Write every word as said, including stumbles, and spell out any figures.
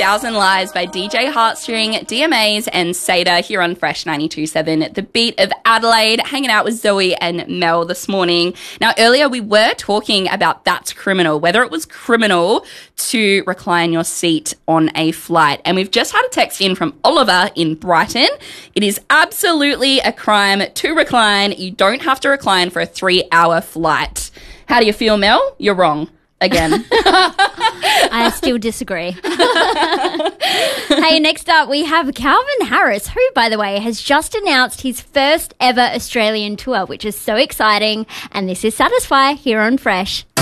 Thousand Lives by D J Heartstring, D M As and Seda here on Fresh ninety-two point seven, the beat of Adelaide, hanging out with Zoe and Mel this morning. Now, earlier we were talking about that's criminal, whether it was criminal to recline your seat on a flight. And we've just had a text in from Oliver in Brighton. It is absolutely a crime to recline. You don't have to recline for a three-hour flight. How do you feel, Mel? You're wrong. Again. I still disagree. Hey, next up we have Calvin Harris, who, by the way, has just announced his first ever Australian tour, which is so exciting. And this is Satisfy here on Fresh.